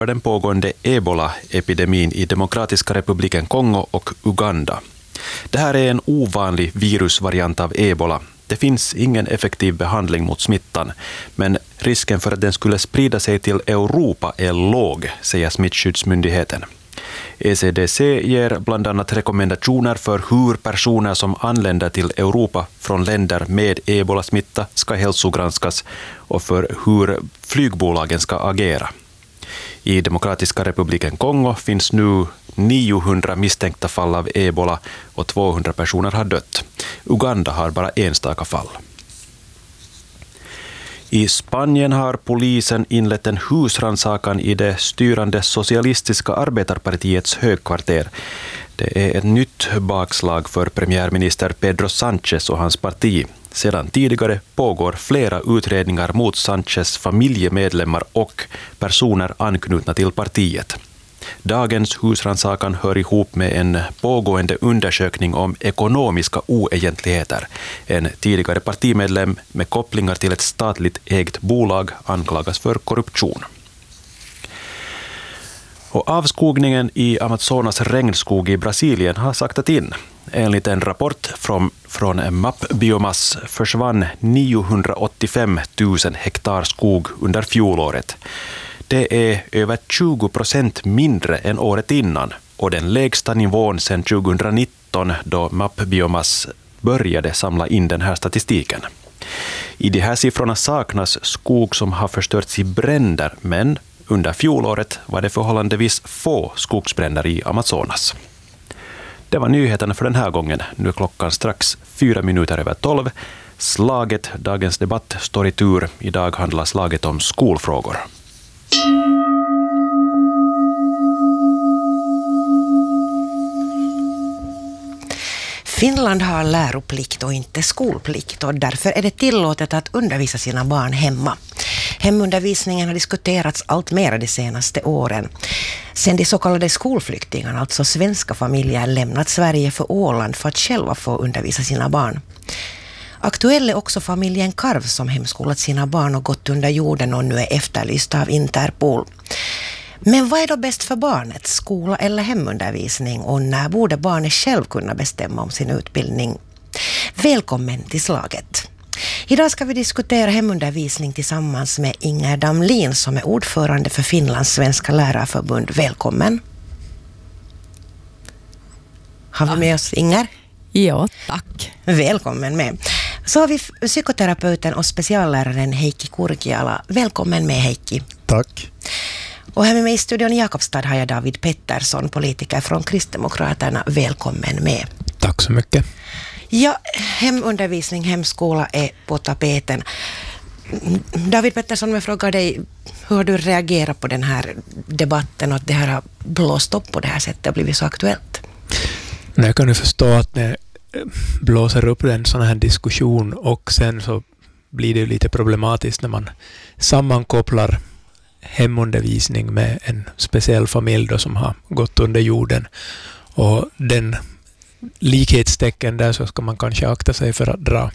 den pågående Ebola-epidemin i Demokratiska republiken Kongo och Uganda. Det här är en ovanlig virusvariant av Ebola. Det finns ingen effektiv behandling mot smittan, men risken för att den skulle sprida sig till Europa är låg, säger smittskyddsmyndigheten. ECDC ger bland annat rekommendationer för hur personer som anländer till Europa från länder med ebola-smitta ska hälsogranskas och för hur flygbolagen ska agera. I Demokratiska republiken Kongo finns nu 900 misstänkta fall av ebola och 200 personer har dött. Uganda har bara enstaka fall. I Spanien har polisen inlett en husrannsakan i det styrande socialistiska arbetarpartiets högkvarter. Det är ett nytt bakslag för premiärminister Pedro Sánchez och hans parti. Sedan tidigare pågår flera utredningar mot Sánchez familjemedlemmar och personer anknutna till partiet. Dagens husrannsakan hör ihop med en pågående undersökning om ekonomiska oegentligheter. En tidigare partimedlem med kopplingar till ett statligt ägt bolag anklagas för korruption. Och avskogningen i Amazonas regnskog i Brasilien har saktat in. Enligt en rapport från MAP Biomass försvann 985 000 hektar skog under fjolåret. Det är över 20% mindre än året innan och den lägsta nivån sedan 2019 då MAP Biomass började samla in den här statistiken. I de här siffrorna saknas skog som har förstörts i bränder, men under fjolåret var det förhållandevis få skogsbränder i Amazonas. Det var nyheterna för den här gången. Nu är klockan strax 11:04. Slaget, dagens debatt, står i tur. Idag handlar slaget om skolfrågor. Finland har läroplikt och inte skolplikt och därför är det tillåtet att undervisa sina barn hemma. Hemundervisningen har diskuterats allt mer de senaste åren. Sen de så kallade skolflyktingarna, alltså svenska familjer, lämnat Sverige för Åland för att själva få undervisa sina barn. Aktuell är också familjen Karv som hemskolat sina barn och gått under jorden och nu är efterlyst av Interpol. Men vad är då bäst för barnet, skola eller hemundervisning, och när borde barnet själv kunna bestämma om sin utbildning? Välkommen till slaget. Idag ska vi diskutera hemundervisning tillsammans med Inger Damlin som är ordförande för Finlands svenska lärarförbund. Välkommen. Har vi med oss Inger? Ja, tack. Välkommen med. Så har vi psykoterapeuten och specialläraren Heikki Kurkiala. Välkommen med, Heikki. Tack. Och här med mig i studion i Jakobstad har jag David Pettersson, politiker från Kristdemokraterna. Välkommen med. Tack så mycket. Ja, hemundervisning, hemskola är på tapeten. David Pettersson, jag frågar dig, hur har du reagerat på den här debatten och att det här har blåst upp på det här sättet och blivit så aktuellt? Jag kan ju förstå att det blåser upp en sån här diskussion och sen så blir det lite problematiskt när man sammankopplar hemundervisning med en speciell familj då som har gått under jorden. Och den likhetstecken där så ska man kanske akta sig för att dra.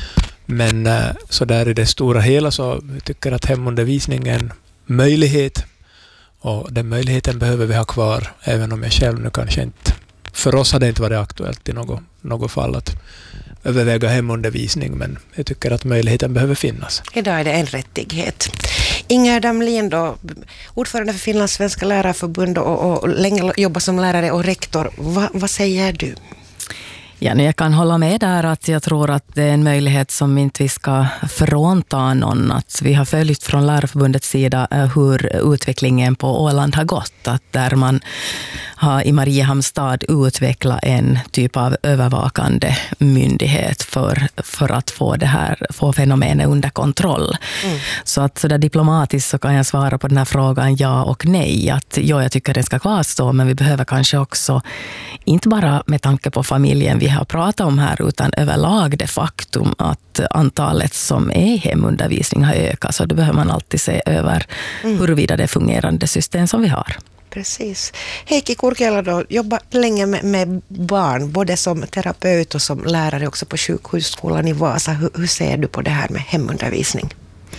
Men så där i det stora hela så tycker jag att hemundervisning är en möjlighet och den möjligheten behöver vi ha kvar, även om jag själv nu kanske inte, för oss har det inte varit aktuellt i något fall att överväga hemundervisning, men jag tycker att möjligheten behöver finnas. Idag är det en rättighet. Inger Damlin då, ordförande för Finlands svenska lärarförbund och länge jobbar som lärare och rektor. Vad säger du? Ja, jag kan hålla med där att jag tror att det är en möjlighet som inte vi ska frånta någon. Att vi har följt från Lärarförbundets sida hur utvecklingen på Åland har gått. Att där man har i Mariehamns stad utvecklat en typ av övervakande myndighet för att få fenomenet under kontroll. Så att så där diplomatiskt så kan jag svara på den här frågan ja och nej. Att ja, jag tycker det ska kvarstå, men vi behöver kanske också inte bara med tanke på familjen vi har pratat om här, utan överlag det faktum att antalet som är i hemundervisning har ökat. Så då behöver man alltid se över huruvida det är fungerande system som vi har. Precis. Heikki Kurkiala då jobbar länge med barn, både som terapeut och som lärare också på sjukhusskolan i Vasa. Hur ser du på det här med hemundervisning?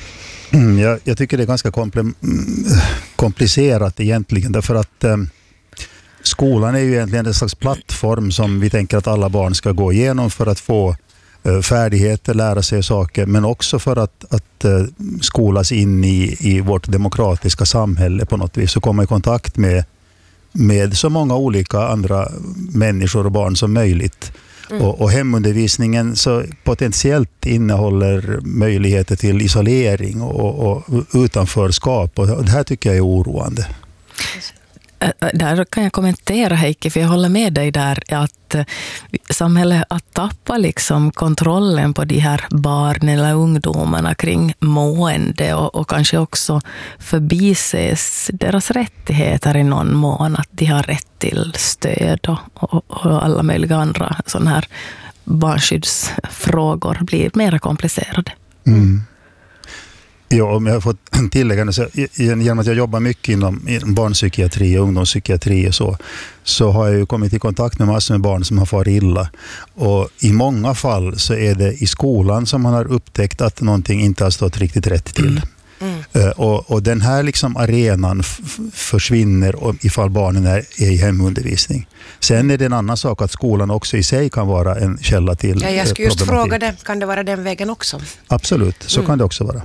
Jag tycker det är ganska komplicerat egentligen, därför att skolan är ju egentligen en slags plattform som vi tänker att alla barn ska gå igenom för att få färdigheter, lära sig saker, men också för att skolas in i vårt demokratiska samhälle på något vis och komma i kontakt med så många olika andra människor och barn som möjligt. Och hemundervisningen så potentiellt innehåller möjligheter till isolering och utanförskap, och det här tycker jag är oroande. Där kan jag kommentera, Heikki, för jag håller med dig där att samhället att tappa liksom kontrollen på de här barnen eller ungdomarna kring mående och kanske också förbises deras rättigheter i någon mån, att de har rätt till stöd och alla möjliga andra sådana här barnskyddsfrågor blir mer komplicerade. Mm. Ja, om jag får tillägga, så genom att jag jobbar mycket inom barnpsykiatri och ungdomspsykiatri och så har jag ju kommit i kontakt med massor med barn som har farit illa. Och i många fall så är det i skolan som man har upptäckt att någonting inte har stått riktigt rätt till. Och den här liksom arenan försvinner ifall barnen är i hemundervisning. Sen är det en annan sak att skolan också i sig kan vara en källa till jag skulle just fråga det, kan det vara den vägen också? Absolut, så kan det också vara.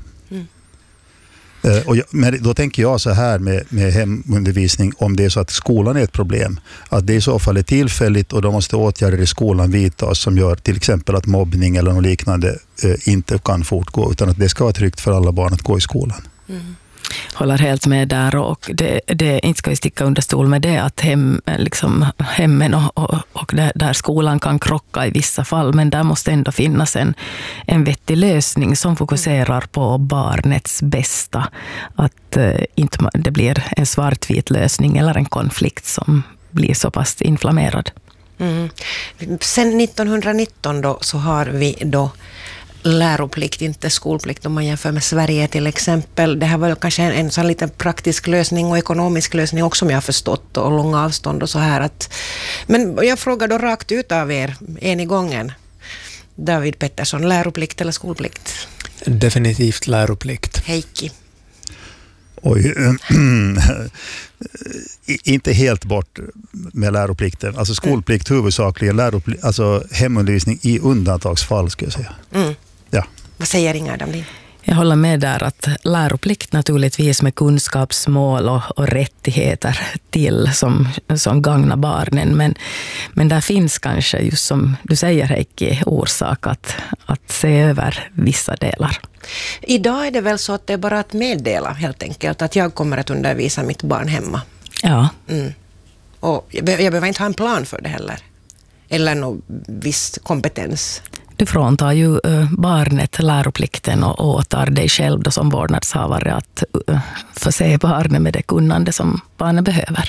Men då tänker jag så här med hemundervisning, om det är så att skolan är ett problem, att det i så fall är tillfälligt och då måste åtgärder i skolan vidtas som gör till exempel att mobbning eller något liknande inte kan fortgå, utan att det ska vara tryggt för alla barn att gå i skolan. Håller helt med där, och det inte ska vi sticka under stol med det att hemmen och där skolan kan krocka i vissa fall, men där måste ändå finnas en vettig lösning som fokuserar på barnets bästa, att inte det blir en svartvit lösning eller en konflikt som blir så pass inflammerad. Sen 1919 då så har vi då läroplikt, inte skolplikt om man jämför med Sverige till exempel. Det här var kanske en sån liten praktisk lösning och ekonomisk lösning också, som jag har förstått, och långa avstånd och så här. Men jag frågar då rakt ut av er, en i gången. David Pettersson, läroplikt eller skolplikt? Definitivt läroplikt. Heikki? Oj, inte helt bort med läroplikten. Alltså skolplikt huvudsakligen, alltså hemundervisning i undantagsfall skulle jag säga. Ja. Vad säger Inga Damlin? Jag håller med där att läroplikt naturligtvis med kunskapsmål och rättigheter till som gagnar barnen. Men där finns kanske, just som du säger Heikki, orsak att se över vissa delar. Idag är det väl så att det är bara att meddela helt enkelt att jag kommer att undervisa mitt barn hemma. Ja. Och jag behöver inte ha en plan för det heller. Eller någon viss kompetens. Du fråntar ju barnet läroplikten och åtar dig själv då som vårdnadshavare att förse barnet med det kunnande som barnet behöver.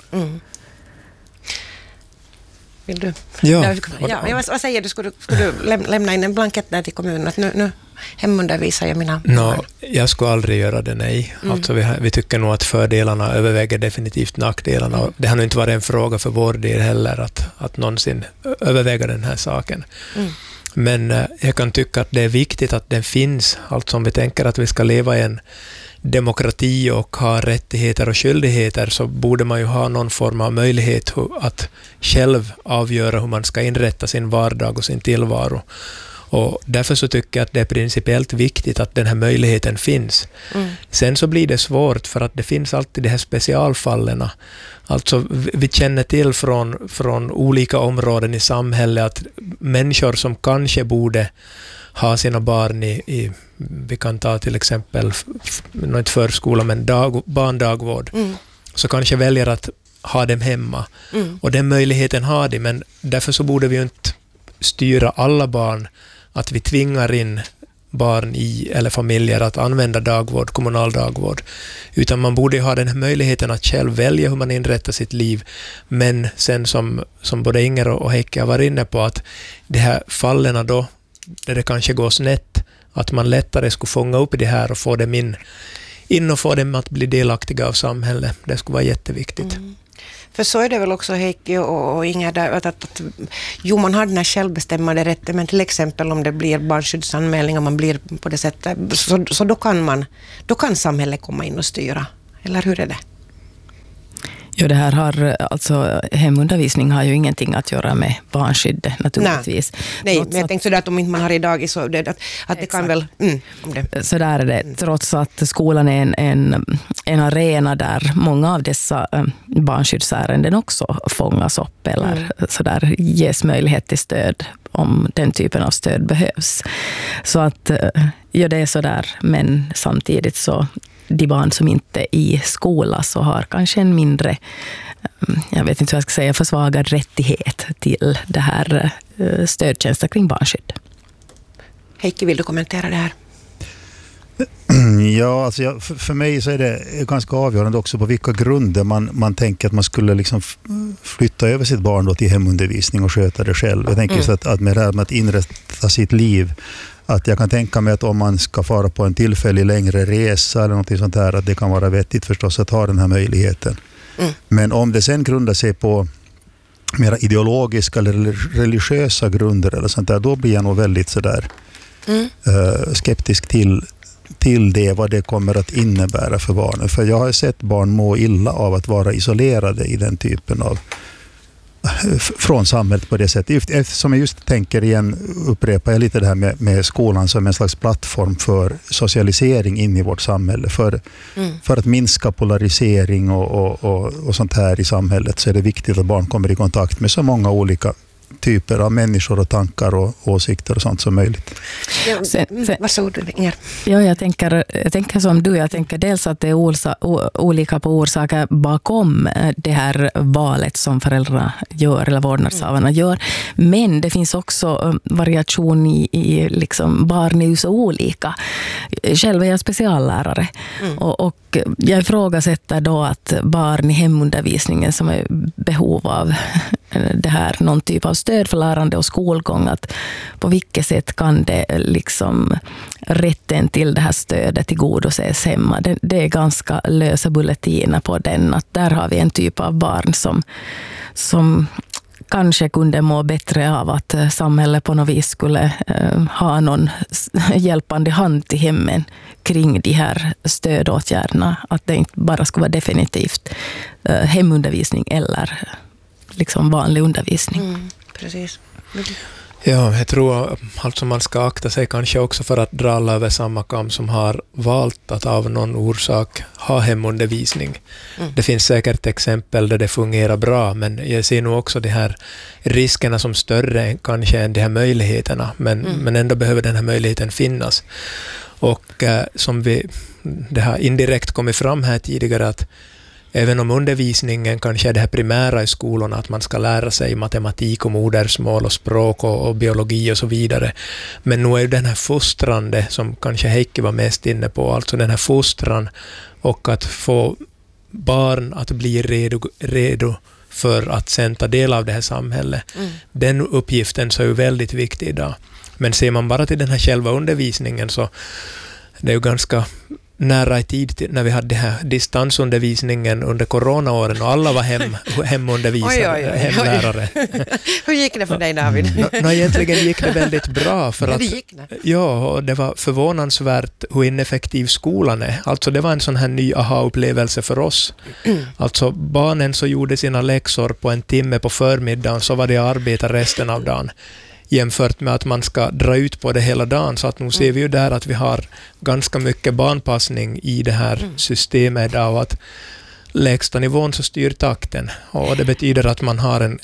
Vill du? Ja. Vad säger du? Skulle du lämna in en blankett där till kommunen att nu hemundervisar jag mina barn? Jag skulle aldrig göra det, nej. Alltså vi tycker nog att fördelarna överväger definitivt nackdelarna. Det har nog inte varit en fråga för vår del heller att någonsin överväga den här saken. Men jag kan tycka att det är viktigt att den finns. Alltså om vi tänker att vi ska leva i en demokrati och ha rättigheter och skyldigheter, så borde man ju ha någon form av möjlighet att själv avgöra hur man ska inrätta sin vardag och sin tillvaro. Och därför så tycker jag att det är principiellt viktigt att den här möjligheten finns. Sen så blir det svårt för att det finns alltid de här specialfallen. Alltså vi känner till från olika områden i samhället att människor som kanske borde ha sina barn i vi kan ta till exempel inte förskola men barndagvård, så kanske väljer att ha dem hemma. Och den möjligheten har de, men därför så borde vi ju inte styra alla barn att vi tvingar in barn eller familjer att använda dagvård, kommunal dagvård. Utan man borde ha den här möjligheten att själv välja hur man inrättar sitt liv. Men sen som både Inger och Heikki har varit inne på, att de här fallen då, där det kanske går snett, att man lättare skulle fånga upp det här och få dem in in och få dem att bli delaktiga av samhället. Det skulle vara jätteviktigt. För så är det väl också, Heikki och Inger, där, att man har den här självbestämmande rätten, men till exempel om det blir barnskyddsanmälning och man blir på det sättet, så då kan samhället komma in och styra. Eller hur är det? Jo, det här har, alltså hemundervisning har ju ingenting att göra med barnskyddet naturligtvis. Nej, men jag tänkte sådär att om inte man har idag så att det kan väl... om det. Så där är det, trots att skolan är en arena där många av dessa barnskyddsärenden också fångas upp eller så där ges möjlighet till stöd om den typen av stöd behövs. Så att ja, det är så där, men samtidigt så de barn som inte är i skola så har kanske en mindre, jag vet inte hur jag ska säga, försvagad rättighet till det här stödtjänsten kring barnskydd. Heikki, vill du kommentera det här? Ja, alltså för mig så är det ganska avgörande också på vilka grunder man tänker att man skulle liksom flytta över sitt barn då till hemundervisning och sköta det själv. Jag tänker så att med det här med att inrätta sitt liv, att jag kan tänka mig att om man ska fara på en tillfällig längre resa eller något sånt här, att det kan vara vettigt förstås att ha den här möjligheten. Men om det sen grundar sig på mera ideologiska eller religiösa grunder eller sånt där, då blir jag nog väldigt sådär skeptisk till det, vad det kommer att innebära för barnen. För jag har sett barn må illa av att vara isolerade i den typen av från samhället på det sättet. Eftersom jag just tänker igen, upprepar jag lite det här med skolan som en slags plattform för socialisering in i vårt samhälle. För att minska polarisering och sånt här i samhället, så är det viktigt att barn kommer i kontakt med så många olika typer av människor och tankar och åsikter och sånt som möjligt. Varsågod, Inger. Ja, jag tänker som du. Jag tänker dels att det är olika på orsaker bakom det här valet som föräldrar gör eller vårdnadshavarna gör. Men det finns också variation i liksom barn är ju så olika. Själv är jag speciallärare och jag ifrågasätter då att barn i hemundervisningen som är behov av det här, någon typ av stöd för lärande och skolgång, att på vilket sätt kan det liksom rätten till det här stödet tillgodoses hemma. Det är ganska lösa bulletiner på den, att där har vi en typ av barn som kanske kunde må bättre av att samhället på något vis skulle ha någon hjälpande hand till hemmen kring de här stödåtgärderna. Att det inte bara skulle vara definitivt hemundervisning eller liksom vanlig undervisning. Precis. Ja, jag tror alltså man ska akta sig kanske också för att dra alla över samma kam som har valt att av någon orsak ha hemundervisning. Det finns säkert exempel där det fungerar bra, men jag ser nog också de här riskerna som större kanske än de här möjligheterna, men ändå behöver den här möjligheten finnas. Och som det har indirekt kommit fram här tidigare, att även om undervisningen kanske är det här primära i skolorna, att man ska lära sig matematik och modersmål och språk och biologi och så vidare. Men nu är ju den här fostrande, som kanske Heikki var mest inne på, alltså den här fostran och att få barn att bli redo för att sen ta del av det här samhället. Den uppgiften så är ju väldigt viktig idag. Men ser man bara till den här själva undervisningen, så det är ju ganska nära i tid när vi hade den här distansundervisningen under coronaåren och alla var hemundervisare, hemlärare. Hur gick det för dig, David? Egentligen gick det väldigt bra. För att, ja, och det var förvånansvärt hur ineffektiv skolan är. Alltså det var en sån här ny aha-upplevelse för oss. Alltså barnen så gjorde sina läxor på en timme på förmiddagen, så var det att arbeta resten av dagen. Jämfört med att man ska dra ut på det hela dagen. Så att nu ser vi ju där att vi har ganska mycket barnpassning i det här systemet av att lägsta nivån så styr takten. Och det betyder att man har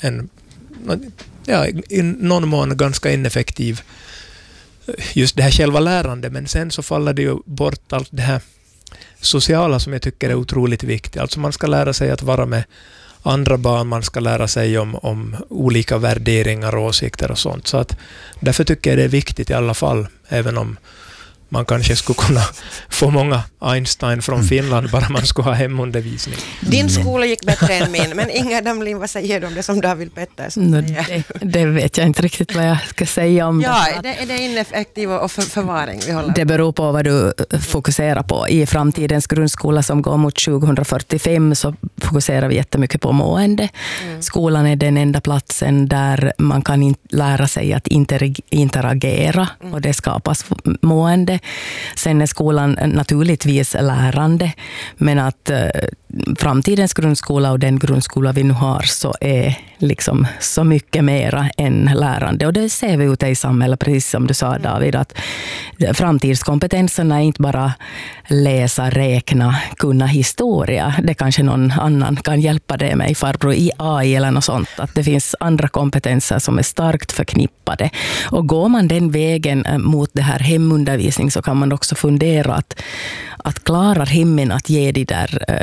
i någon mån ganska ineffektiv just det här själva lärande. Men sen så faller det ju bort allt det här sociala som jag tycker är otroligt viktigt. Alltså man ska lära sig att vara med andra barn, man ska lära sig om olika värderingar och åsikter och sånt. Så att därför tycker jag det är viktigt i alla fall, även om man kanske skulle kunna få många Einstein från Finland bara man skulle ha hemundervisning. Din skola gick bättre än min, men Inga Damlin, vad säger du om det som David Pettersson säger? Det vet jag inte riktigt vad jag ska säga om. Ja, är det ineffektiv och förvaring vi håller? Det beror på vad du fokuserar på. I framtidens grundskola som går mot 2045 så fokuserar vi jättemycket på mående. Skolan är den enda platsen där man kan lära sig att interagera och det skapas mående. Sen är skolan naturligtvis lärande, men att framtidens grundskola och den grundskola vi nu har så är liksom så mycket mera än lärande. Och det ser vi ute i samhället, precis som du sa David, att framtidskompetenserna är inte bara läsa, räkna, kunna historia. Det kanske någon annan kan hjälpa dig med, farbror i AI eller något sånt. Att det finns andra kompetenser som är starkt förknippade. Och går man den vägen mot det här hemundervisning så kan man också fundera att klarar hemmen att ge de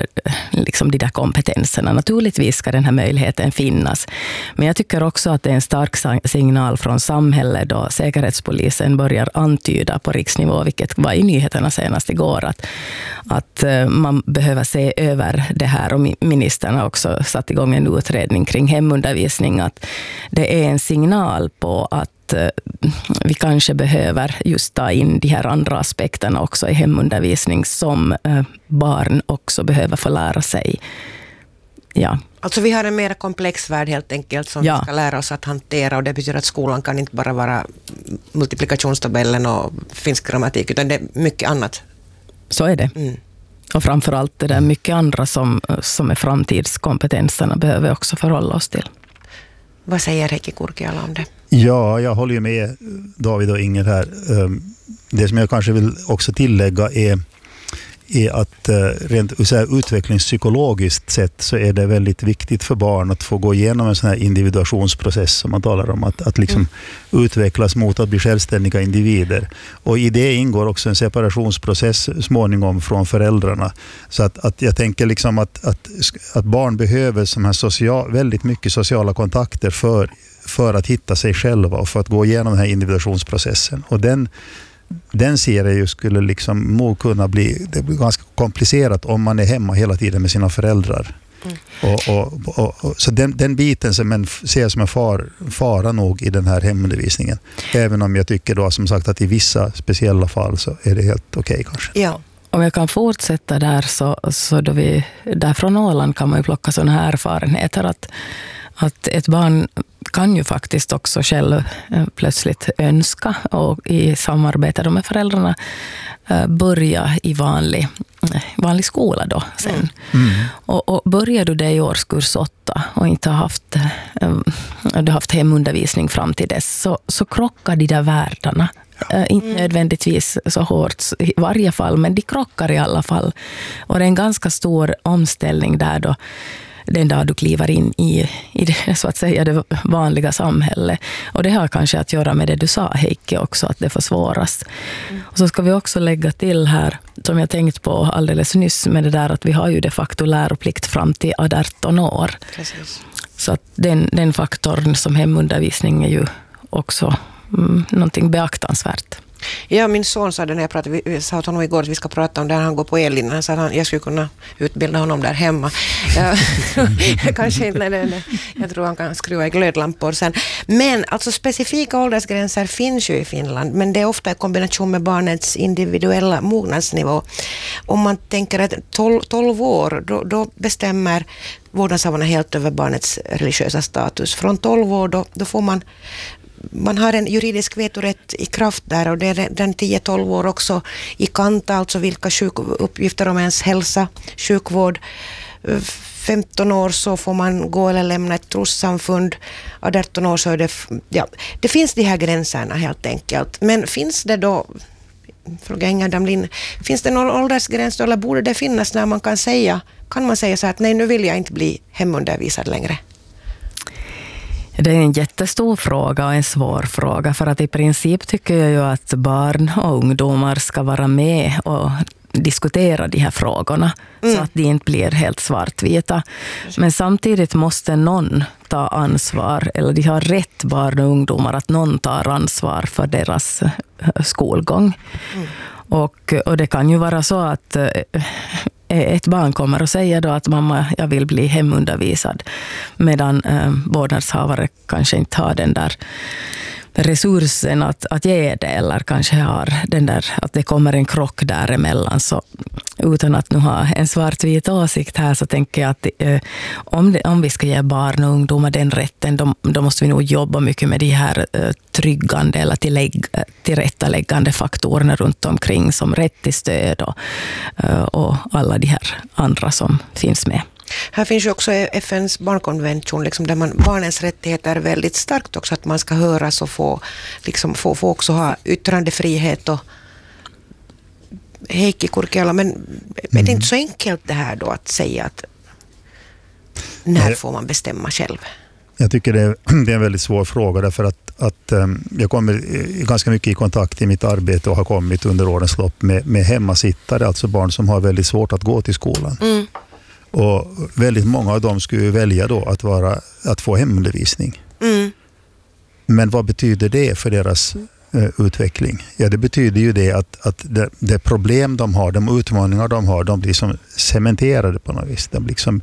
där kompetenserna. Naturligtvis ska den här möjligheten finnas. Men jag tycker också att det är en stark signal från samhället då Säkerhetspolisen börjar antyda på riksnivå, vilket var i nyheterna senast igår, att man behöver se över det här. Och ministern har också satt igång en utredning kring hemundervisning. Att det är en signal på att vi kanske behöver just ta in de här andra aspekterna också i hemundervisning som barn också behöver få lära sig. Ja. Alltså vi har en mer komplex värld helt enkelt som vi ska lära oss att hantera, och det betyder att skolan kan inte bara vara multiplikationstabellen och finsk grammatik, utan det är mycket annat. Så är det. Och framförallt det där mycket andra som är framtidskompetenserna behöver vi också förhålla oss till. Vad säger Heikki Kurkiala om det? Ja, jag håller ju med David och Inger här. Det som jag kanske vill också tillägga är att rent utvecklingspsykologiskt sett så är det väldigt viktigt för barn att få gå igenom en sån här individuationsprocess som man talar om, att liksom utvecklas mot att bli självständiga individer. Och i det ingår också en separationsprocess småningom från föräldrarna. Så att jag tänker liksom att barn behöver sån här väldigt mycket sociala kontakter för att hitta sig själva och för att gå igenom den här individuationsprocessen. Och den ser jag ju skulle liksom nog kunna bli ganska komplicerat om man är hemma hela tiden med sina föräldrar. Så den biten ser jag som en fara nog i den här hemundervisningen. Även om jag tycker då som sagt att i vissa speciella fall så är det helt okej kanske. Ja. Om jag kan fortsätta där så då där från Åland kan man ju plocka sådana här erfarenheter att ett barn kan ju faktiskt också själv plötsligt önska och i samarbete med föräldrarna börja i vanlig skola då sen. Och börjar du det i årskurs 8 och inte har haft hemundervisning fram till dess så krockar de där världarna. Inte nödvändigtvis så hårt i varje fall, men de krockar i alla fall. Och det är en ganska stor omställning där då, den dag du kliver in i det, så att säga, det vanliga samhället. Och det har kanske att göra med det du sa, Heikki, också, att det försvåras. Och så ska vi också lägga till här, som jag tänkt på alldeles nyss, med det där att vi har ju de facto läroplikt fram till 18 år. Precis. Så att den faktorn som hemundervisning är ju också någonting beaktansvärt. Ja, min son sa det när jag pratade, vi sa åt honom igår att vi ska prata om det, han går på ellinjen. Han sa att jag skulle kunna utbilda honom där hemma. Kanske inte, jag tror han kan skruva i glödlampor sen. Men alltså specifika åldersgränser finns ju i Finland, men det är ofta i kombination med barnets individuella mognadsnivå. Om man tänker att 12 år, då bestämmer vårdnadshavarna helt över barnets religiösa status. Från 12 år då får man har en juridisk vetorätt i kraft där, och det är den 10-12 år också i kanta, alltså vilka uppgifter om ens hälsa, sjukvård. 15 år så får man gå eller lämna ett trossamfund. 18 år så är det finns de här gränserna helt enkelt. Men finns det då, fråga Inga Damlin, finns det någon åldersgräns då, eller borde det finnas när man kan man säga så att nej, nu vill jag inte bli hemundervisad längre? Det är en jättestor fråga och en svår fråga, för att i princip tycker jag ju att barn och ungdomar ska vara med och diskutera de här frågorna så att de inte blir helt svartvita. Men samtidigt måste någon ta ansvar, eller de har rätt, barn och ungdomar, att någon tar ansvar för deras skolgång. Och det kan ju vara så att ett barn kommer och säger då att mamma, jag vill bli hemundervisad, medan vårdnadshavare kanske inte har den där resursen att ge det, eller kanske har den där att det kommer en krock däremellan. Så utan att nu ha en svartvit åsikt här, så tänker jag att om vi ska ge barn och ungdomar den rätten, då måste vi nog jobba mycket med de här tryggande eller tillrättaläggande faktorerna runt omkring, som rätt till stöd och alla de här andra som finns med. Här finns ju också FNs barnkonvention, liksom, där barnens rättigheter är väldigt starkt också, att man ska höras och få också ha yttrandefrihet. Och Heikki Kurkiala, men är det inte så enkelt det här då att säga att när får man bestämma själv? Jag tycker det är en väldigt svår fråga, därför att jag kommer ganska mycket i kontakt i mitt arbete och har kommit under årens lopp med hemmasittare, alltså barn som har väldigt svårt att gå till skolan. Mm. Och väldigt många av dem skulle välja då att få hemundervisning. Mm. Men vad betyder det för deras utveckling? Ja, det betyder ju det att det problem de har, de utmaningar de har, de blir som cementerade på något vis.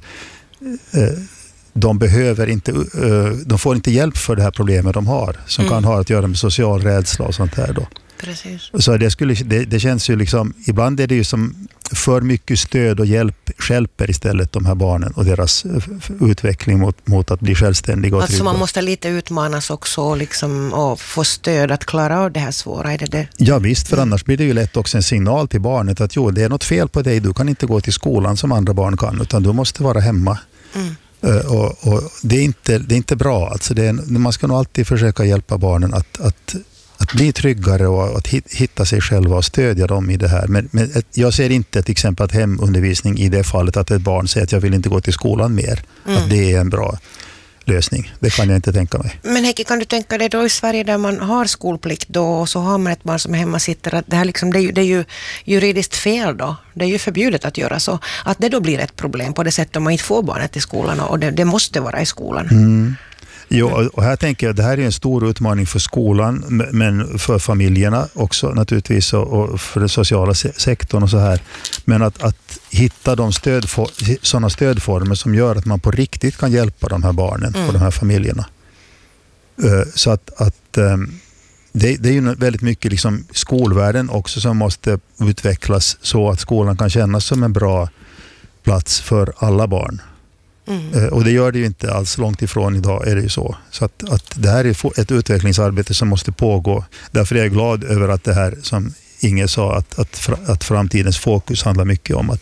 De får inte hjälp för det här problemet de har, som kan ha att göra med social rädsla och sånt här då. Precis. Så det känns ju liksom, ibland är det ju som för mycket stöd och hjälp stjälper istället de här barnen och deras utveckling mot att bli självständiga och trygga. Alltså man måste lite utmanas också liksom, och få stöd att klara av det här svåra, är det? Ja visst, för annars blir det ju lätt också en signal till barnet att det är något fel på dig, du kan inte gå till skolan som andra barn kan, utan du måste vara hemma. Mm. Och det är inte bra. Alltså man ska nog alltid försöka hjälpa barnen att bli tryggare och att hitta sig själva och stödja dem i det här. Men jag ser inte till exempel att hemundervisning i det fallet att ett barn säger att jag vill inte gå till skolan mer. Att det är en bra lösning. Det kan jag inte tänka mig. Men Heikki, kan du tänka dig då i Sverige där man har skolplikt då, och så har man ett barn som hemma sitter, att det här liksom, det är ju juridiskt fel då. Det är ju förbjudet att göra så. Att det då blir ett problem på det sättet om man inte får barnet till skolan, och det måste vara i skolan. Mm. Jo, och här tänker jag att det här är en stor utmaning för skolan, men för familjerna också naturligtvis, och för den sociala sektorn och så här. Men att hitta sådana stödformer som gör att man på riktigt kan hjälpa de här barnen och de här familjerna. Så att det är ju väldigt mycket liksom skolvärlden också som måste utvecklas så att skolan kan kännas som en bra plats för alla barn. Mm. Och det gör det ju inte alls, långt ifrån idag är det ju så. Så att det här är ett utvecklingsarbete som måste pågå. Därför är jag glad över att det här, som Inge sa, att framtidens fokus handlar mycket om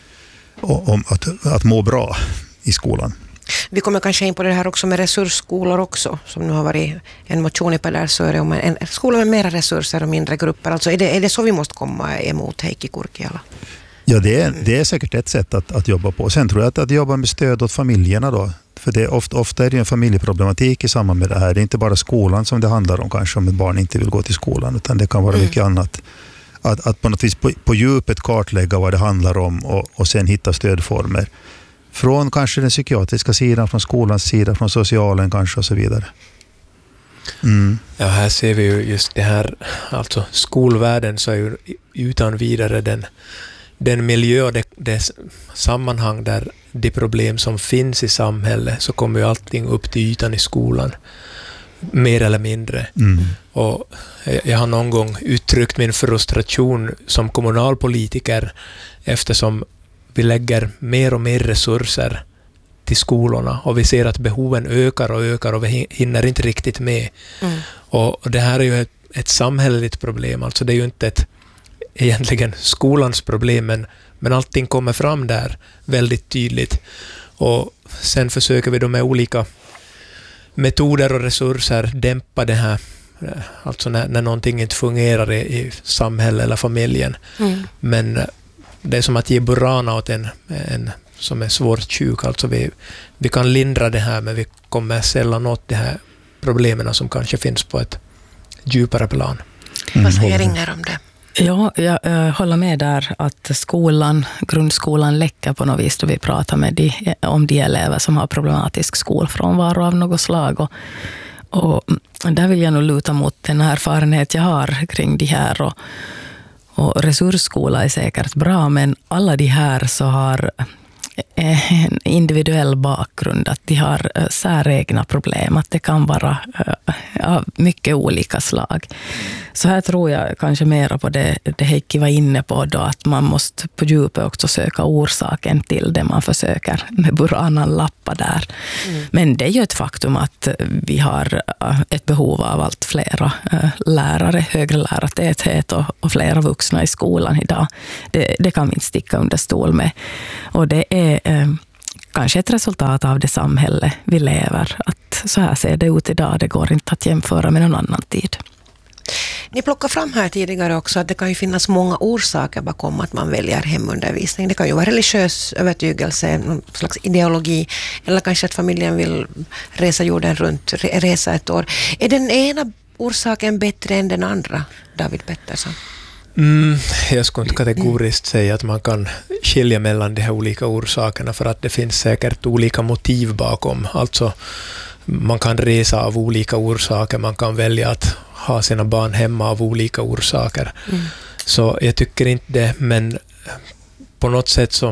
att må bra i skolan. Vi kommer kanske in på det här också med resursskolor också, som nu har varit en motion i Pedersöre om en skola med mera resurser och mindre grupper. Alltså är det så vi måste komma emot, Heikki Kurkiala? Ja, det är säkert ett sätt att jobba på. Sen tror jag att jobba med stöd åt familjerna då. För det ofta är det en familjeproblematik i samband med det här. Det är inte bara skolan som det handlar om kanske, om ett barn inte vill gå till skolan, utan det kan vara mycket annat. Att på något vis på djupet kartlägga vad det handlar om och sen hitta stödformer. Från kanske den psykiatriska sidan, från skolans sida, från socialen kanske och så vidare. Mm. Ja, här ser vi ju just det här, alltså skolvärlden så är ju utan vidare den miljö och det sammanhang där de problem som finns i samhället, så kommer ju allting upp till ytan i skolan, mer eller mindre. Mm. Och jag har någon gång uttryckt min frustration som kommunalpolitiker, eftersom vi lägger mer och mer resurser till skolorna och vi ser att behoven ökar och vi hinner inte riktigt med. Mm. Och det här är ju ett samhälleligt problem, alltså det är ju inte egentligen skolans problem, men allting kommer fram där väldigt tydligt. Och sen försöker vi då med olika metoder och resurser dämpa det här, alltså när någonting inte fungerar i samhället eller familjen. Mm. Men det är som att ge burana åt en som är svårt sjuk. Alltså vi kan lindra det här, men vi kommer sällan åt de här problemen som kanske finns på ett djupare plan. Vad säger Inger om det? Ja, jag håller med där att grundskolan läcker på något vis då vi pratar om de elever som har problematisk skolfrånvaro av något slag. Och där vill jag nog luta mot den erfarenhet jag har kring det här. Och resursskola är säkert bra, men alla de här så har en individuell bakgrund, att de har säregna problem, att det kan vara av mycket olika slag. Så här tror jag kanske mera på det Heikki var inne på då, att man måste på djupet också söka orsaken till det man försöker med buranan lappa där. Men det är ju ett faktum att vi har ett behov av allt flera lärare, högre lärartäthet och flera vuxna i skolan idag. Det kan vi inte sticka under stol med. Och det är kanske ett resultat av det samhälle vi lever. Att så här ser det ut idag, det går inte att jämföra med någon annan tid. Ni plockade fram här tidigare också att det kan ju finnas många orsaker bakom att man väljer hemundervisning. Det kan ju vara religiös övertygelse, någon slags ideologi, eller kanske att familjen vill resa jorden runt, resa ett år. Är den ena orsaken bättre än den andra, David Pettersson? Jag skulle inte kategoriskt säga att man kan skilja mellan de här olika orsakerna, för att det finns säkert olika motiv bakom. Alltså man kan resa av olika orsaker, man kan välja att ha sina barn hemma av olika orsaker. Så jag tycker inte det, men på något sätt så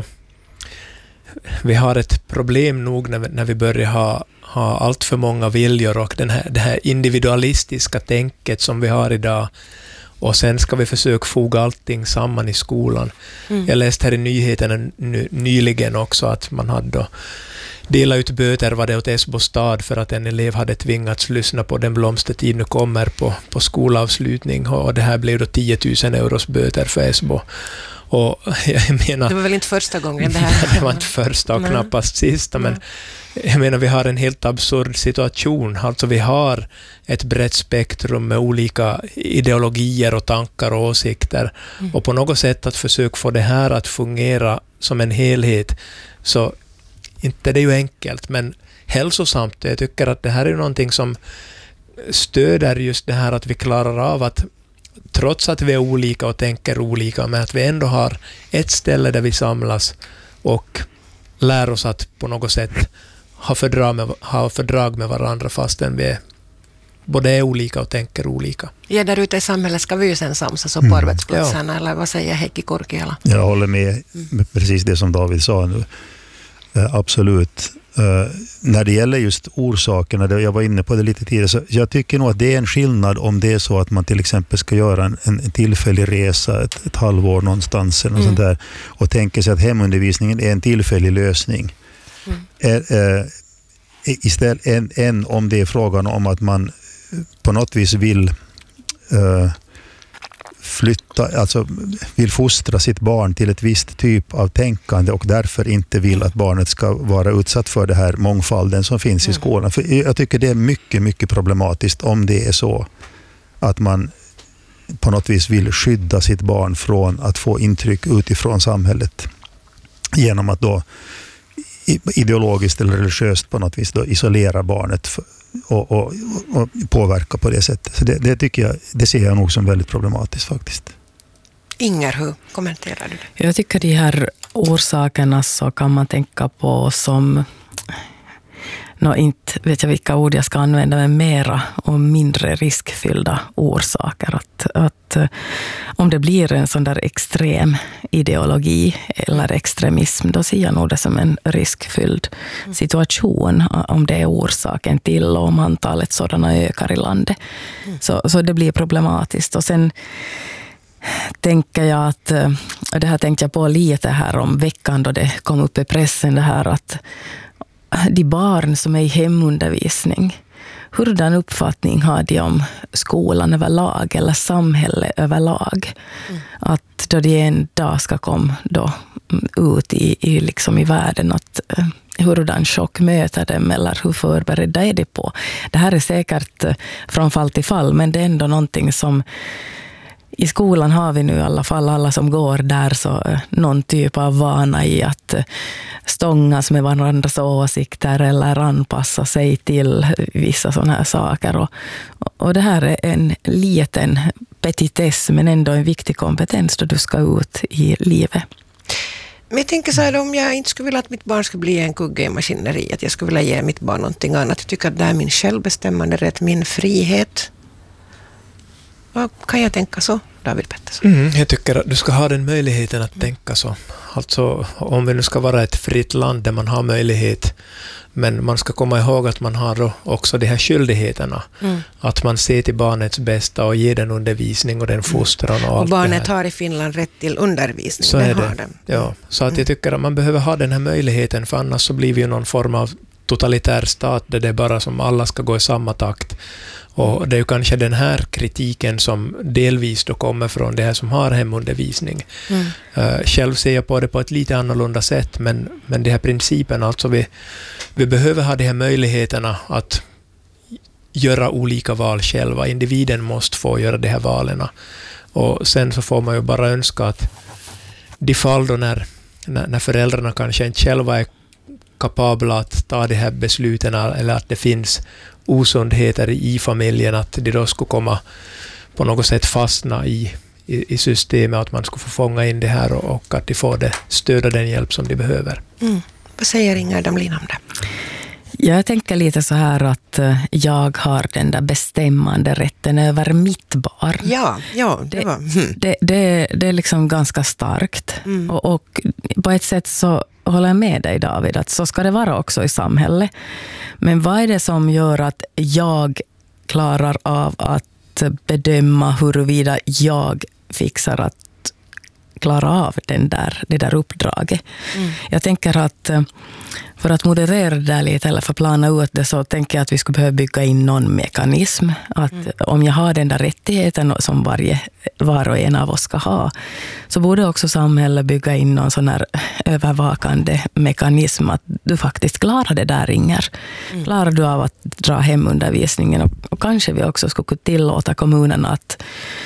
vi har ett problem nog när vi börjar ha allt för många viljor och det här individualistiska tänket som vi har idag. Och sen ska vi försöka foga allting samman i skolan. Jag läste här i nyheterna nyligen också att man hade delat ut böter var det åt Esbo stad för att en elev hade tvingats lyssna på Den blomstertid nu kommer på skolavslutning. Och det här blev då 10 000 euros böter för Esbo. Och jag menar, det var väl inte första gången det här? Det var inte första och knappast sista, men jag menar, vi har en helt absurd situation. Alltså vi har ett brett spektrum med olika ideologier och tankar och åsikter. Och på något sätt att försöka få det här att fungera som en helhet, så inte det är ju enkelt, men hälsosamt. Jag tycker att det här är någonting som stöder just det här att vi klarar av att, trots att vi är olika och tänker olika, men att vi ändå har ett ställe där vi samlas och lär oss att på något sätt ha fördrag med varandra fastän vi både är olika och tänker olika. Ja, där ute i samhället ska vi ju sen samsas på arbetsplatserna, eller vad säger Heikki Kurkiala? Jag håller med precis det som David sa nu. Absolut. När det gäller just orsakerna, jag var inne på det lite tidigare, så jag tycker nog att det är en skillnad om det är så att man till exempel ska göra en tillfällig resa ett halvår någonstans eller sånt där, och tänker sig att hemundervisningen är en tillfällig lösning. Istället än om det är frågan om att man på något vis vill vill fostra sitt barn till ett visst typ av tänkande och därför inte vill att barnet ska vara utsatt för det här mångfalden som finns i skolan. För jag tycker det är mycket, mycket problematiskt om det är så att man på något vis vill skydda sitt barn från att få intryck utifrån samhället genom att då ideologiskt eller religiöst på något vis då isolera barnet och påverka på det sättet. Så det tycker jag, det ser jag nog som väldigt problematiskt faktiskt. Inger, hur kommenterar du det? Jag tycker de här orsakerna så kan man tänka på som, inte vet jag vilka ord jag ska använda, men mera och mindre riskfyllda orsaker. Att om det blir en sån där extrem ideologi eller extremism, då ser jag nog det som en riskfylld situation om det är orsaken till, och om antalet sådana ökar i landet. Så det blir problematiskt. Och sen tänker jag att, det här tänkte jag på lite här om veckan då det kom upp i pressen, det här att de barn som är i hemundervisning, hurdan uppfattning har de om skolan överlag eller samhället överlag? Att då de en dag ska komma då ut i världen, att hurdan chock möter dem eller hur förberedda är de på? Det här är säkert från fall till fall, men det är ändå någonting som i skolan har vi nu i alla fall, alla som går där, så någon typ av vana i att stångas med varandras åsikter eller anpassa sig till vissa sådana här saker. Och det här är en liten petitess, men ändå en viktig kompetens då du ska ut i livet. Men jag tänker så här, om jag inte skulle vilja att mitt barn skulle bli en kugge i maskineriet, jag skulle vilja ge mitt barn någonting annat. Jag tycker att det är min självbestämmande rätt, min frihet. Vad kan jag tänka så, David Pettersson? Jag tycker att du ska ha den möjligheten att tänka så. Alltså om vi nu ska vara ett fritt land där man har möjlighet, men man ska komma ihåg att man har då också de här skyldigheterna. Att man ser till barnets bästa och ger den undervisning och den fostran och allt. Och barnet har i Finland rätt till undervisning. Så är det. Ja, så att jag tycker att man behöver ha den här möjligheten, för annars så blir vi ju någon form av totalitär stat där det är bara som alla ska gå i samma takt. Och det är ju kanske den här kritiken som delvis då kommer från det här som har hemundervisning. Själv ser jag på det på ett lite annorlunda sätt, men det här principen, alltså vi behöver ha de här möjligheterna att göra olika val själva. Individen måste få göra de här valen. Och sen så får man ju bara önska att de fall då när föräldrarna kanske inte själva är kapabla att ta de här besluten, eller att det finns osundheter i familjen, att de då skulle komma på något sätt fastna i systemet, att man skulle få fånga in det här och att de får det stöd och den hjälp som de behöver. Vad säger Inger Damlin om det? Jag tänker lite så här att jag har den där bestämmande rätten över mitt barn. Ja, det var... Det är liksom ganska starkt. Och på ett sätt så håller jag med dig, David, att så ska det vara också i samhället. Men vad är det som gör att jag klarar av att bedöma huruvida jag fixar att klara av det där uppdraget? Jag tänker att för att moderera det där lite, eller för att plana ut det, så tänker jag att vi skulle behöva bygga in någon mekanism. Att om jag har den där rättigheten som var och en av oss ska ha, så borde också samhället bygga in någon sån här övervakande mekanism att du faktiskt klarar det där, Inger. Klarar du av att dra hem undervisningen? Och kanske vi också skulle kunna tillåta kommunerna att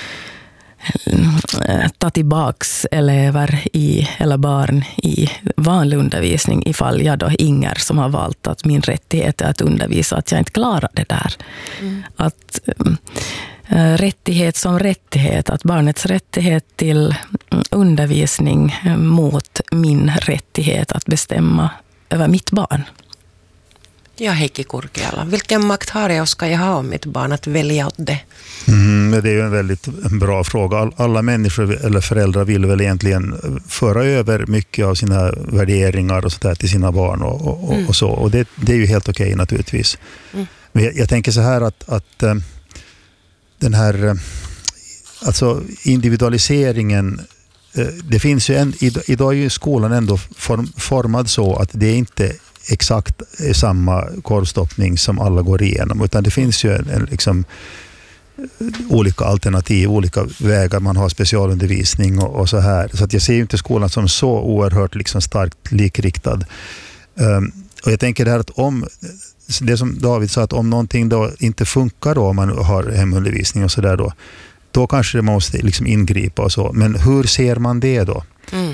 ta tillbaks elever eller barn i vanlig undervisning ifall jag då Inger, som har valt att min rättighet är att undervisa, att jag inte klarar det där. Att rättighet som rättighet, att barnets rättighet till undervisning mot min rättighet att bestämma över mitt barn. Ja, Heikki Kurkiala. Vilken makt har jag och ska jag ha om mitt barn att välja åt det? Det är ju en väldigt bra fråga. Alla människor eller föräldrar vill väl egentligen föra över mycket av sina värderingar och sådär till sina barn och så. Och det är ju helt okej naturligtvis. Men jag tänker så här att den här alltså individualiseringen, det finns ju idag är ju skolan ändå formad så att det är inte exakt samma korvstoppning som alla går igenom, utan det finns ju liksom olika alternativ, olika vägar, man har specialundervisning och så här. Så att jag ser ju inte skolan som så oerhört liksom starkt likriktad. Och jag tänker det här att om det som David sa, att om någonting då inte funkar då, om man har hemundervisning och så där då kanske det måste liksom ingripa och så. Men hur ser man det då?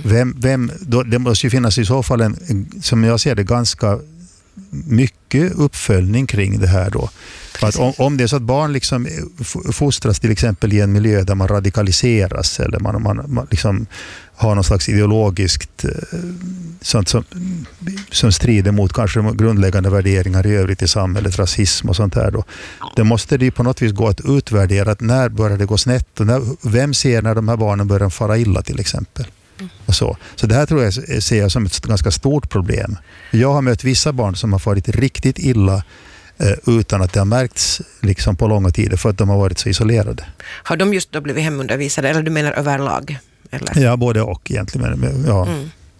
Det måste ju finnas i så fall som jag ser det, ganska mycket uppföljning kring det här då. Att om det är så att barn liksom fostras till exempel i en miljö där man radikaliseras, eller man liksom har någon slags ideologiskt sånt som strider mot kanske de grundläggande värderingar i övrigt i samhället, rasism och sånt här då. Det måste det på något vis gå att utvärdera, att när börjar det gå snett och vem ser när de här barnen börjar fara illa till exempel. Och så det här tror jag ser jag som ett ganska stort problem. Jag har mött vissa barn som har farit riktigt illa utan att det har märkts liksom på långa tider, för att de har varit så isolerade. Har de just då blivit hemundervisade, eller du menar överlag? Eller? Ja, både och egentligen. Ja.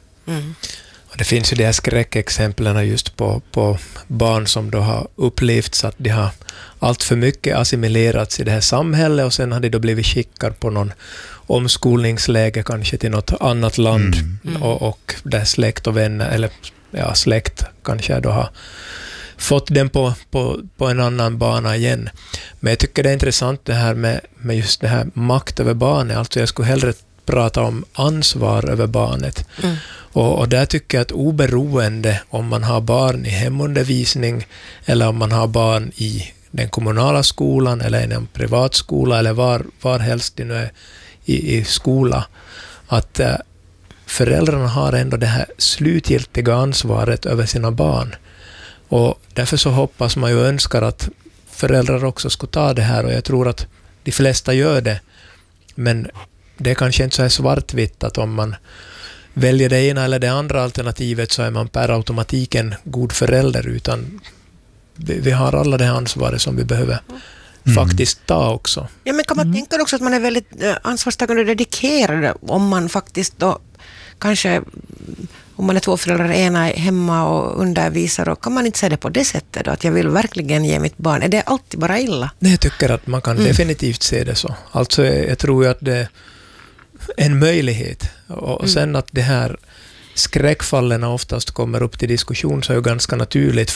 Och det finns ju de här skräckexemplen just på barn som då har upplevts att de har allt för mycket assimilerats i det här samhället, och sen har de då blivit skickade på någon omskolningsläge kanske till något annat land och där släkt och vänner, eller släkt kanske då har fått den på en annan bana igen. Men jag tycker det är intressant det här med just det här makt över barnet. Alltså jag skulle hellre prata om ansvar över barnet. Och där tycker jag att oberoende om man har barn i hemundervisning eller om man har barn i den kommunala skolan eller i en privatskola eller var helst det nu är i skola, att föräldrarna har ändå det här slutgiltiga ansvaret över sina barn. Och därför så hoppas man ju och önskar att föräldrar också ska ta det här, och jag tror att de flesta gör det. Men det är kanske inte så här svartvitt att om man väljer det ena eller det andra alternativet så är man per automatik en god förälder, utan vi har alla det ansvaret som vi behöver faktiskt ta också. Ja, men kan man tänka också att man är väldigt ansvarstagande och dedikerad om man faktiskt då kanske, om man är 2 föräldrar, ena är hemma och undervisar, och kan man inte säga det på det sättet då, att jag vill verkligen ge mitt barn? Är det alltid bara illa? Nej, jag tycker att man kan definitivt se det så. Alltså jag tror ju att det är en möjlighet. Och sen att det här skräckfallen oftast kommer upp till diskussion så är ju ganska naturligt,